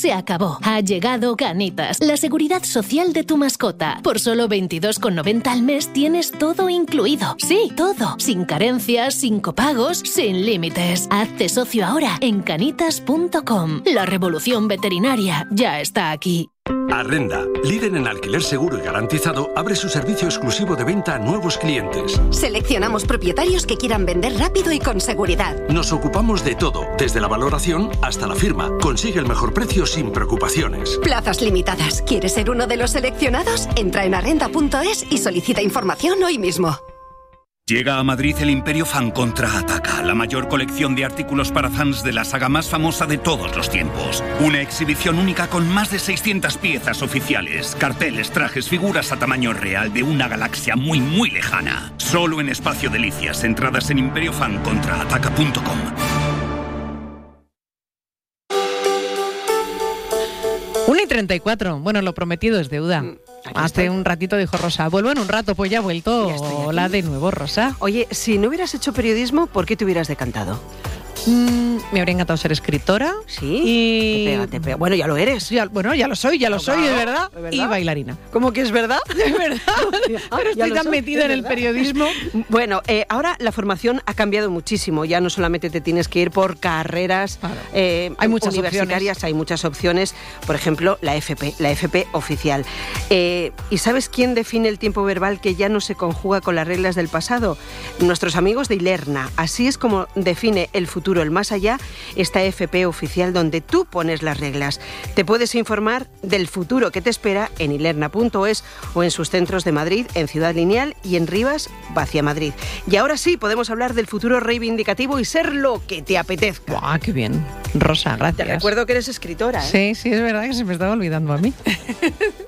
se acabó. Ha llegado Canitas, la seguridad social de tu mascota. Por solo 22,90 al mes tienes todo incluido. Sí, todo. Sin carencias, sin copagos, sin límites. Hazte socio ahora en canitas.com. La revolución veterinaria ya está aquí. Arrenda, líder en alquiler seguro y garantizado, abre su servicio exclusivo de venta a nuevos clientes. Seleccionamos propietarios que quieran vender rápido y con seguridad. Nos ocupamos de todo, desde la valoración hasta la firma. Consigue el mejor precio sin preocupaciones. Plazas limitadas. ¿Quieres ser uno de los seleccionados? Entra en arrenda.es y solicita información hoy mismo. Llega a Madrid el Imperio Fan Contraataca, la mayor colección de artículos para fans de la saga más famosa de todos los tiempos. Una exhibición única con más de 600 piezas oficiales, carteles, trajes, figuras a tamaño real de una galaxia muy, muy lejana. Solo en Espacio Delicias, entradas en imperiofancontraataca.com. Y 34. Bueno, lo prometido es deuda. Hace un ratito dijo Rosa, vuelvo en un rato, pues ya ha vuelto. Hola de nuevo, Rosa. Oye, si no hubieras hecho periodismo, ¿por qué te hubieras decantado? Me habría encantado ser escritora. Sí. Y... Te pega. Bueno, ya lo eres. Ya lo soy, claro, de verdad. Y bailarina. ¿Cómo que es verdad? De verdad. Pero estoy tan metida en el periodismo. Bueno, ahora la formación ha cambiado muchísimo. Ya no solamente te tienes que ir por carreras hay muchas universitarias, hay muchas opciones. Por ejemplo, la FP oficial. ¿Y sabes quién define el tiempo verbal que ya no se conjuga con las reglas del pasado? Nuestros amigos de Ilerna. Así es como define el futuro, el más allá, esta FP oficial donde tú pones las reglas. Te puedes informar del futuro que te espera en ilerna.es o en sus centros de Madrid, en Ciudad Lineal y en Rivas, Vacia Madrid. Y ahora sí, podemos hablar del futuro reivindicativo y ser lo que te apetezca. ¡Guau, qué bien! Rosa, gracias. Te recuerdo que eres escritora, ¿eh? Sí, es verdad que se me estaba olvidando a mí.